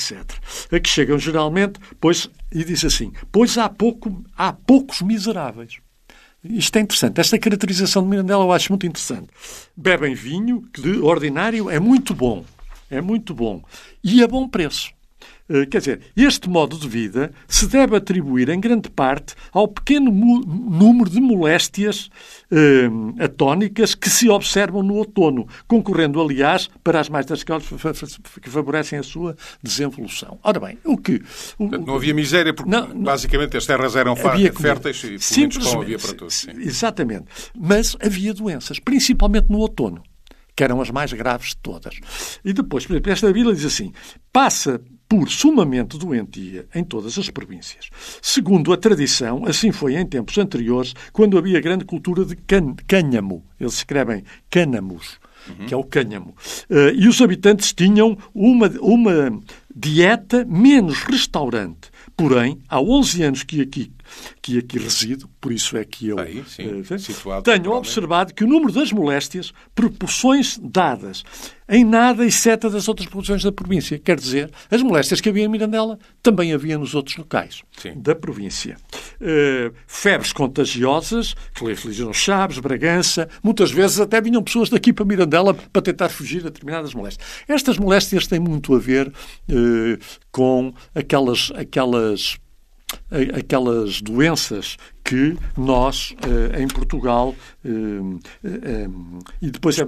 etc. A que chegam geralmente, e diz assim, pois há poucos miseráveis. Isto é interessante. Esta caracterização de Mirandela eu acho muito interessante. Bebem vinho, que de ordinário é muito bom. É muito bom. E a bom preço. Quer dizer, este modo de vida se deve atribuir, em grande parte, ao pequeno número de moléstias atónicas que se observam no outono, concorrendo, aliás, para as mais das causas que favorecem a sua desenvolução. Ora bem, não havia miséria, porque basicamente as terras eram férteis e muito pão havia para todos. Sim. Exatamente. Mas havia doenças, principalmente no outono, que eram as mais graves de todas. E depois, por exemplo, esta Bíblia diz assim, passa por sumamente doentia em todas as províncias. Segundo a tradição, assim foi em tempos anteriores, quando havia grande cultura de cânhamo. Eles escrevem cânamos, que é o cânhamo. E os habitantes tinham uma dieta menos restaurante. Porém, há 11 anos que aqui resido, por isso é que eu tenho observado que o número das moléstias, proporções dadas, em nada exceto das outras produções da província. Quer dizer, as moléstias que havia em Mirandela também havia nos outros locais da província. Febres contagiosas, que lhe afligiram Chaves, Bragança, muitas vezes até vinham pessoas daqui para Mirandela para tentar fugir a determinadas moléstias. Estas moléstias têm muito a ver com aquelas aquelas doenças que nós, em Portugal, e depois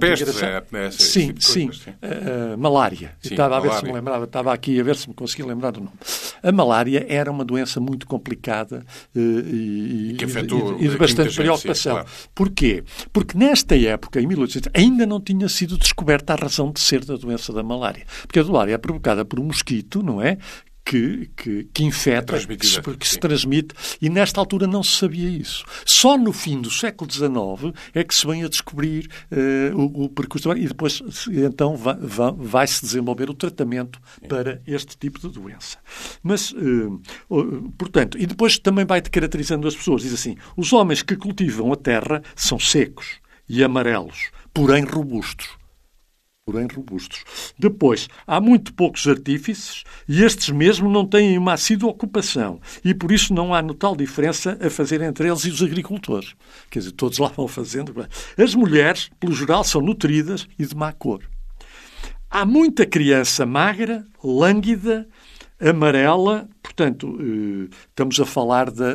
malária. Estava a ver se me lembrava, estava aqui a ver se me conseguia lembrar do nome. A malária era uma doença muito complicada e de bastante preocupação. Claro. Porquê? Porque nesta época, em 1800, ainda não tinha sido descoberta a razão de ser da doença da malária. Porque a malária é provocada por um mosquito, não é? Que infeta, que se transmite, e nesta altura não se sabia isso. Só no fim do século XIX é que se vem a descobrir o percurso, e depois então vai-se desenvolver o tratamento para este tipo de doença. Mas, portanto, e depois também vai caracterizando as pessoas, diz assim, os homens que cultivam a terra são secos e amarelos, porém robustos. Depois, há muito poucos artífices e estes mesmo não têm uma assídua ocupação e por isso não há tal diferença a fazer entre eles e os agricultores. Quer dizer, todos lá vão fazendo. As mulheres, pelo geral, são nutridas e de má cor. Há muita criança magra, lânguida, amarela, portanto, estamos a falar da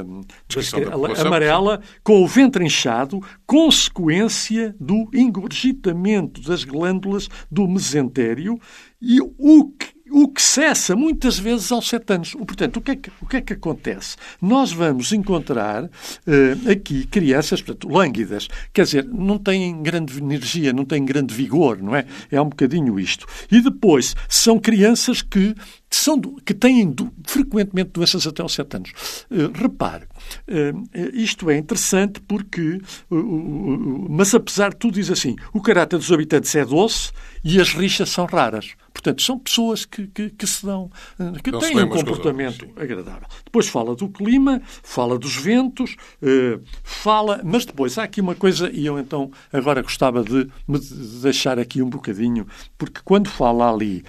amarela, com o ventre inchado, consequência do engorgitamento das glândulas do mesentério e o que cessa muitas vezes aos 7 anos. Portanto, o que é que acontece? Nós vamos encontrar aqui crianças, portanto, lânguidas, quer dizer, não têm grande energia, não têm grande vigor, não é? É um bocadinho isto. E depois, são crianças que têm frequentemente doenças até aos 7 anos. Repare, isto é interessante porque, mas apesar de tudo, diz assim, o caráter dos habitantes é doce e as rixas são raras. Portanto, são pessoas que se dão, que têm um comportamento agradável. Depois fala do clima, fala dos ventos, mas depois há aqui uma coisa, e eu então agora gostava de me deixar aqui um bocadinho, porque quando fala ali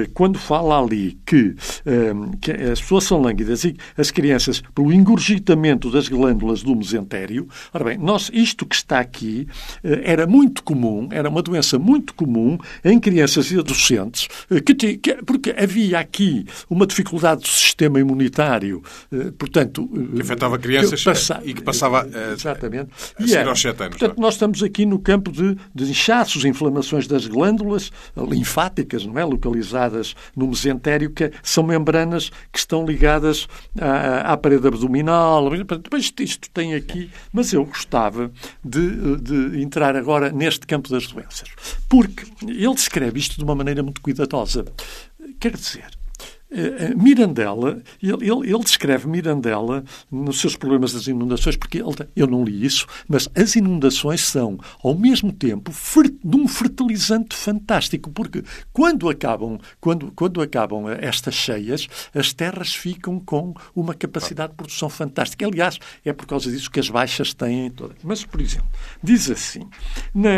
que as pessoas são lânguidas e as crianças pelo engorgitamento das glândulas do mesentério, ora bem, isto que está aqui era muito comum, era uma doença muito comum em crianças e adolescentes, porque havia aqui uma dificuldade do sistema imunitário, portanto... Que afetava crianças e que passava exatamente. A seguir aos 7 anos. Portanto, nós estamos aqui no campo de inchaços, inflamações das glândulas linfáticas, não é? Localizadas no mesentério, que são membranas que estão ligadas à parede abdominal. Depois isto tem aqui... Mas eu gostava de entrar agora neste campo das doenças. Porque ele descreve isto de uma maneira muito cuidadosa. Quer dizer, Mirandela, ele descreve Mirandela nos seus problemas das inundações, porque eu não li isso, mas as inundações são, ao mesmo tempo, de um fertilizante fantástico, porque quando acabam estas cheias, as terras ficam com uma capacidade de produção fantástica. Aliás, é por causa disso que as baixas têm todas. Mas, por exemplo, diz assim,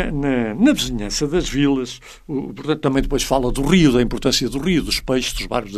na vizinhança das vilas, portanto, também depois fala do rio, da importância do rio, dos peixes, dos barcos,